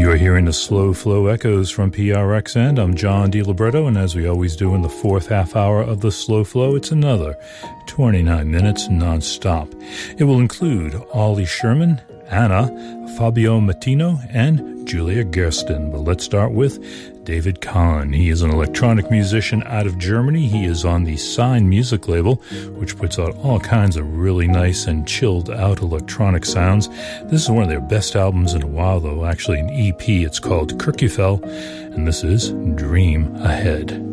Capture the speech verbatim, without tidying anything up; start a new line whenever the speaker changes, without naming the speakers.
You're hearing the Slow Flow Echoes from P R X N. I'm John DiLibretto, and as we always do in the fourth half hour of the Slow Flow, it's another twenty-nine minutes nonstop. It will include Ollie Sherman, Anna, Fabio Mattino, and Julia Gersten. But let's start with David Kahn. He is an electronic musician out of Germany. He is on the Sign Music label, which puts out all kinds of really nice and chilled out electronic sounds. This is one of their best albums in a while, though, actually an E P. It's called Kirkjufell, and this is Dream Ahead.